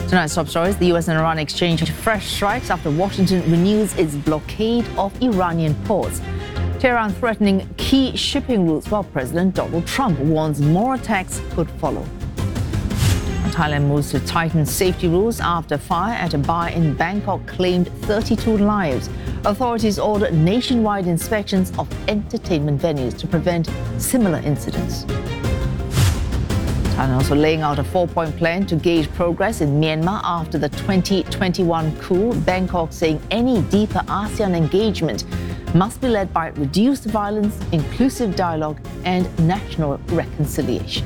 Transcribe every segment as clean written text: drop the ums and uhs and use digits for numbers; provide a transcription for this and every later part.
Tonight's top stories: the US and Iran exchange fresh strikes after Washington renews its blockade of Iranian ports. Tehran threatening key shipping routes, while President Donald Trump warns more attacks could follow. Thailand moves to tighten safety rules after fire at a bar in Bangkok claimed 32 lives. Authorities ordered nationwide inspections of entertainment venues to prevent similar incidents. Thailand also laying out a 4-point plan to gauge progress in Myanmar after the 2021 coup. Bangkok saying any deeper ASEAN engagement must be led by reduced violence, inclusive dialogue, and national reconciliation.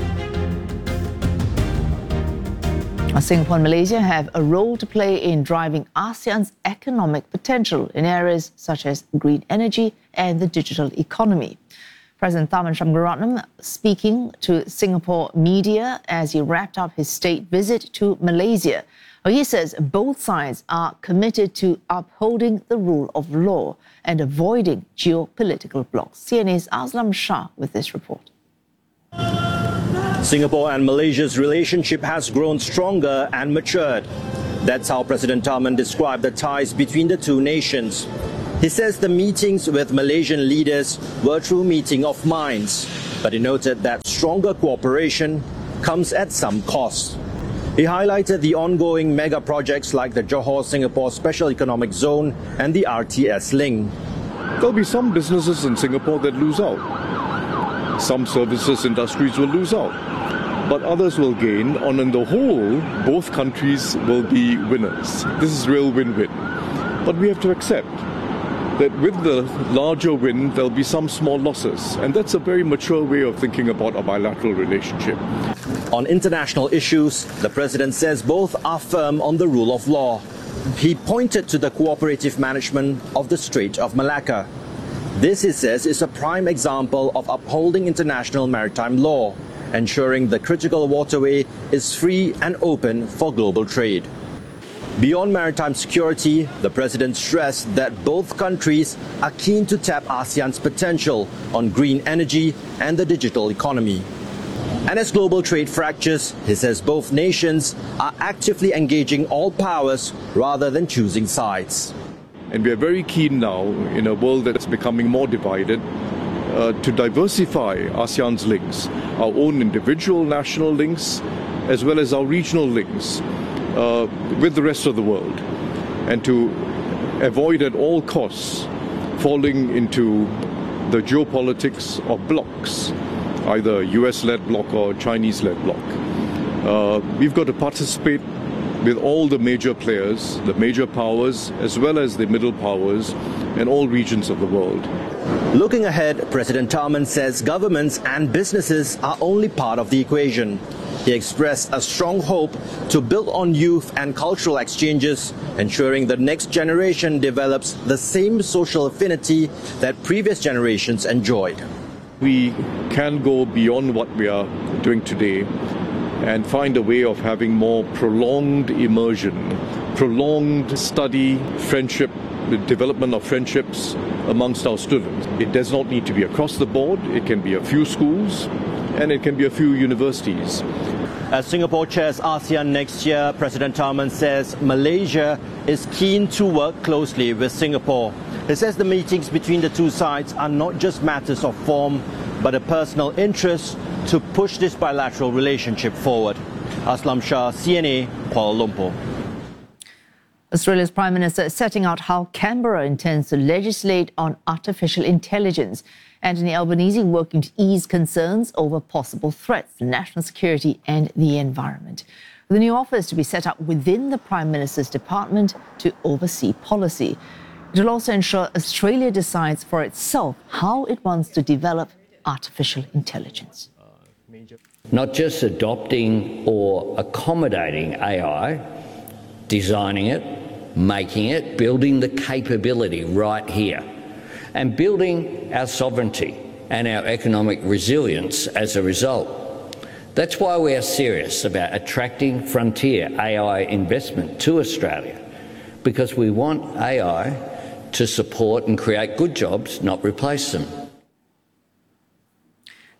Singapore and Malaysia have a role to play in driving ASEAN's economic potential in areas such as green energy and the digital economy. President Tharman Shanmugaratnam speaking to Singapore media as he wrapped up his state visit to Malaysia. He says both sides are committed to upholding the rule of law and avoiding geopolitical blocs. CNA's Aslam Shah with this report. Singapore and Malaysia's relationship has grown stronger and matured. That's how President Tharman described the ties between the two nations. He says the meetings with Malaysian leaders were a true meeting of minds, but he noted that stronger cooperation comes at some cost. He highlighted the ongoing mega projects like the Johor-Singapore Special Economic Zone and the RTS link. There'll be some businesses in Singapore that lose out. Some services industries will lose out, but others will gain. On the whole, both countries will be winners. This is real win-win. But we have to accept that with the larger win, there'll be some small losses. And that's a very mature way of thinking about a bilateral relationship. On international issues, the president says both are firm on the rule of law. He pointed to the cooperative management of the Strait of Malacca. This, he says, is a prime example of upholding international maritime law, ensuring the critical waterway is free and open for global trade. Beyond maritime security, the president stressed that both countries are keen to tap ASEAN's potential on green energy and the digital economy. And as global trade fractures, he says both nations are actively engaging all powers rather than choosing sides. And we are very keen now, in a world that's becoming more divided, to diversify ASEAN's links, our own individual national links, as well as our regional links with the rest of the world, and to avoid at all costs falling into the geopolitics of blocs, either a US-led bloc or Chinese-led bloc. We've got to participate with all the major players, the major powers, as well as the middle powers in all regions of the world. Looking ahead, President Tharman says governments and businesses are only part of the equation. He expressed a strong hope to build on youth and cultural exchanges, ensuring the next generation develops the same social affinity that previous generations enjoyed. We can go beyond what we are doing today and find a way of having more prolonged immersion, prolonged study, friendship, the development of friendships amongst our students. It does not need to be across the board. It can be a few schools and it can be a few universities. As Singapore chairs ASEAN next year, President Tharman says Malaysia is keen to work closely with Singapore. He says the meetings between the two sides are not just matters of form, but a personal interest to push this bilateral relationship forward. Aslam Shah, CNA, Kuala Lumpur. Australia's Prime Minister is setting out how Canberra intends to legislate on artificial intelligence. Anthony Albanese working to ease concerns over possible threats to national security and the environment. The new office to be set up within the Prime Minister's department to oversee policy. It will also ensure Australia decides for itself how it wants to develop artificial intelligence. Not just adopting or accommodating AI, designing it, making it, building the capability right here, and building our sovereignty and our economic resilience as a result. That's why we are serious about attracting frontier AI investment to Australia, because we want AI to support and create good jobs, not replace them.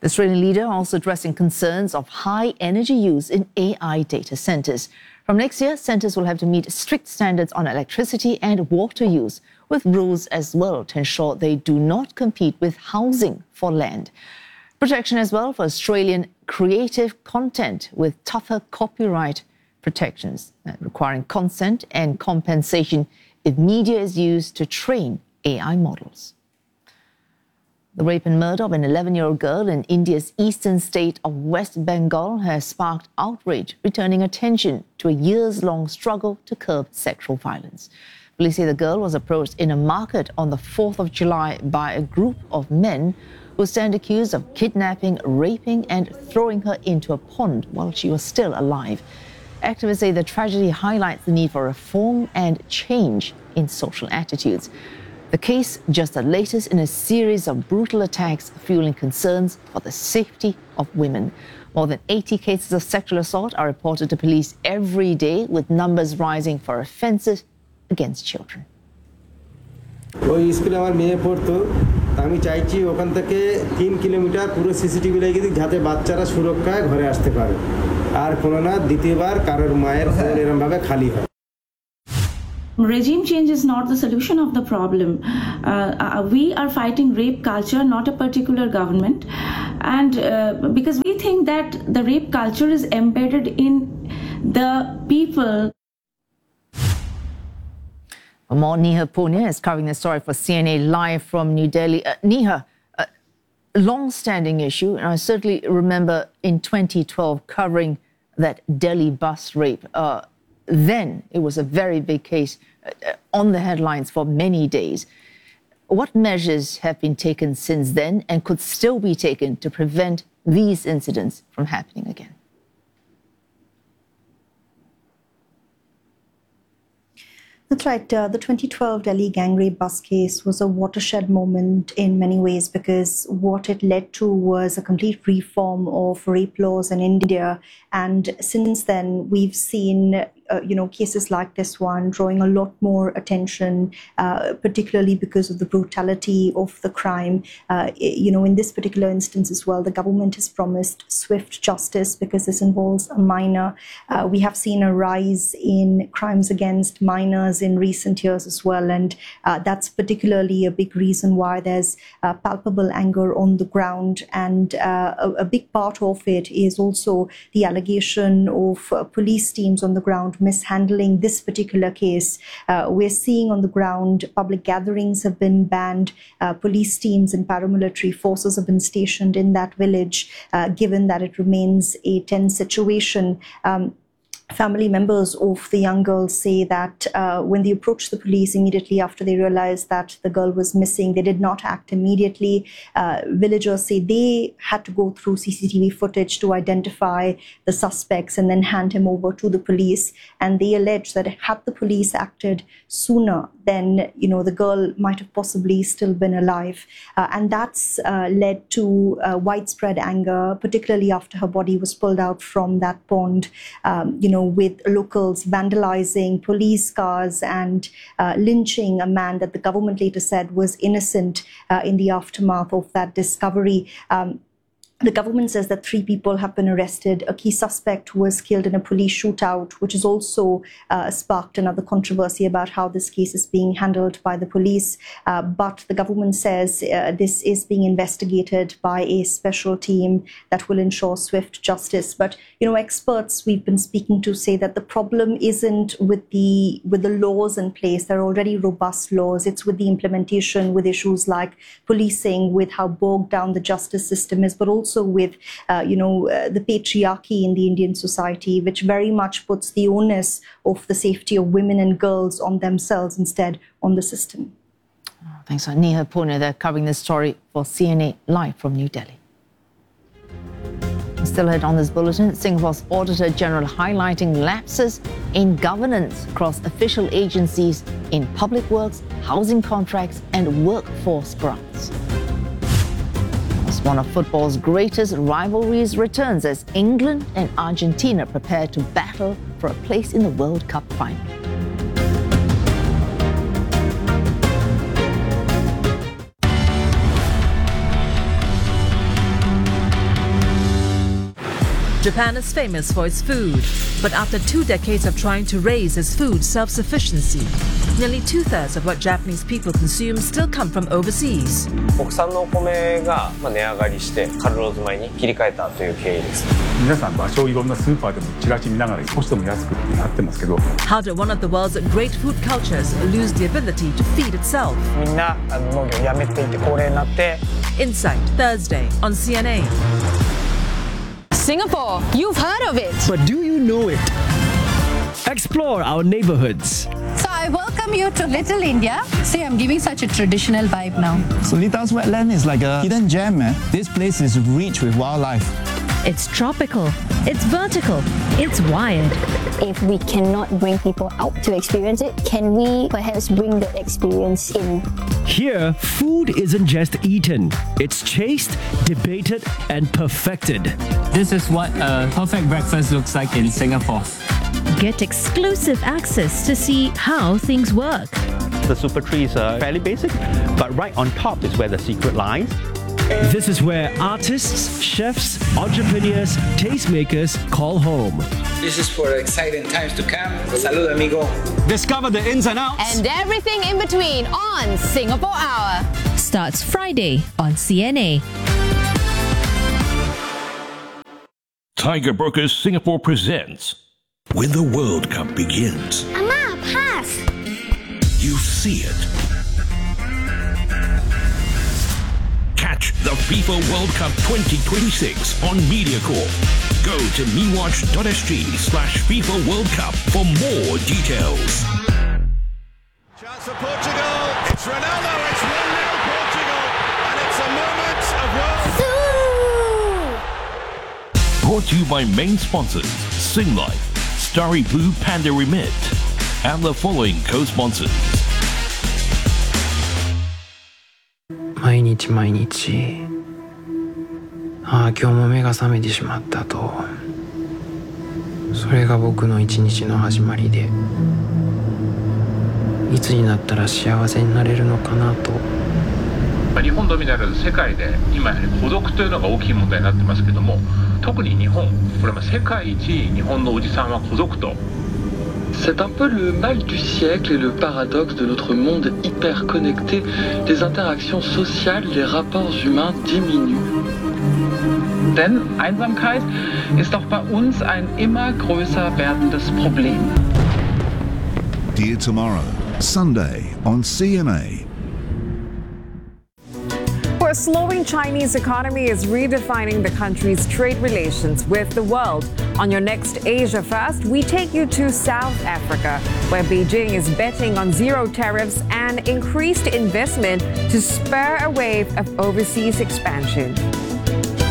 The Australian leader also addressing concerns of high energy use in AI data centres. From next year, centres will have to meet strict standards on electricity and water use, with rules as well to ensure they do not compete with housing for land. Protection as well for Australian creative content with tougher copyright protections, requiring consent and compensation if media is used to train AI models. The rape and murder of an 11-year-old girl in India's eastern state of West Bengal has sparked outrage, returning attention to a years-long struggle to curb sexual violence. Police say the girl was approached in a market on the 4th of July by a group of men who stand accused of kidnapping, raping and throwing her into a pond while she was still alive. Activists say the tragedy highlights the need for reform and change in social attitudes. The case, just the latest in a series of brutal attacks, fueling concerns for the safety of women. More than 80 cases of sexual assault are reported to police every day, with numbers rising for offences against children. ওই স্কুলে আমার মেয়ে পড়তো আমি চাইছি ওখান থেকে 3 kilometre পুরো সিসিটিভি লাগিয়ে দিই যাতে বাচ্চারা সুরক্ষায় ঘরে আসতে পারে আর কোনো না দ্বিতীয়বার কারোর মায়ের ফোন এরকম ভাবে খালি হয় Regime change is not the solution of the problem. We are fighting rape culture, not a particular government. And because we think that the rape culture is embedded in the people. More, Neha Punya is covering the story for CNA Live from New Delhi. Neha, a long-standing issue, and I certainly remember in 2012 covering that Delhi bus rape. Then it was a very big case on the headlines for many days. What measures have been taken since then and could still be taken to prevent these incidents from happening again? That's right. The 2012 Delhi gang rape bus case was a watershed moment in many ways because what it led to was a complete reform of rape laws in India. And since then, we've seen cases like this one drawing a lot more attention, particularly because of the brutality of the crime. In this particular instance as well, the government has promised swift justice because this involves a minor. We have seen a rise in crimes against minors in recent years as well, and that's particularly a big reason why there's palpable anger on the ground. And a big part of it is also the allegation of police teams on the ground mishandling this particular case. We're seeing on the ground public gatherings have been banned. Police teams and paramilitary forces have been stationed in that village, given that it remains a tense situation. Family members of the young girl say that when they approached the police immediately after they realized that the girl was missing, they did not act immediately. Villagers say they had to go through CCTV footage to identify the suspects and then hand him over to the police. And they allege that had the police acted sooner, then the girl might have possibly still been alive. And that's led to widespread anger, particularly after her body was pulled out from that pond, with locals vandalizing police cars and lynching a man that the government later said was innocent in the aftermath of that discovery. The government says that 3 people have been arrested. A key suspect was killed in a police shootout, which has also sparked another controversy about how this case is being handled by the police. But the government says this is being investigated by a special team that will ensure swift justice. But, experts we've been speaking to say that the problem isn't with the laws in place. There are already robust laws. It's with the implementation, with issues like policing, with how bogged down the justice system is, but also with, the patriarchy in the Indian society, which very much puts the onus of the safety of women and girls on themselves instead on the system. Thanks, Neha Punya. They're covering this story for CNA Live from New Delhi. Still ahead on this bulletin, Singapore's Auditor General highlighting lapses in governance across official agencies in public works, housing contracts and workforce grants. One of football's greatest rivalries returns as England and Argentina prepare to battle for a place in the World Cup final. Japan is famous for its food, but after 2 decades of trying to raise its food self-sufficiency, nearly 2/3 of what Japanese people consume still come from overseas. 国産のお米が値上がりしてカルローズ米に切り替えたという経緯です。 皆さん場所をいろんなスーパーでもチラシ見ながら少しでも安くってなってますけど。 How did one of the world's great food cultures lose the ability to feed itself? みんな農業をやめていて高齢になって。 Insight Thursday on CNA. Singapore, you've heard of it. But do you know it? Explore our neighborhoods. So I welcome you to Little India. See, I'm giving such a traditional vibe now. Solitas wetland is like a hidden gem, man. This place is rich with wildlife. It's tropical, it's vertical, it's wild. If we cannot bring people out to experience it, can we perhaps bring the experience in? Here, food isn't just eaten. It's chased, debated, and perfected. This is what a perfect breakfast looks like in Singapore. Get exclusive access to see how things work. The super trees are fairly basic, but right on top is where the secret lies. This is where artists, chefs, entrepreneurs, tastemakers call home. This is for exciting times to come. Salud, amigo. Discover the ins and outs. And everything in between on Singapore Hour. Starts Friday on CNA. Tiger Brokers Singapore presents When the World Cup Begins. Amma, pass. You see it. Catch the FIFA World Cup 2026 on MediaCorp. Go to mewatch.sg/FIFA World Cup for more details. Chance for Portugal. It's Ronaldo. It's 1-0 Portugal. And it's a moment of world. Brought to you by main sponsors Singlife, Starry Blue Panda Remit, and the following co-sponsors. 毎日毎日、今日も目が覚めてしまったと。それが僕の一日の始まりで、いつになったら幸せになれるのかなと。 日本のみならず世界で今やはり孤独というのが大きい問題になってますけども、特に日本、これは世界一日本のおじさんは孤独と。 C'est un peu le mal du siècle et le paradoxe de notre monde hyper connecté. Les interactions sociales, les rapports humains diminuent. Denn Einsamkeit ist auch bei uns ein immer größer werdendes Problem. Dear Tomorrow, Sunday on CNA. A slowing Chinese economy is redefining the country's trade relations with the world. On your next Asia First, we take you to South Africa, where Beijing is betting on zero tariffs and increased investment to spur a wave of overseas expansion.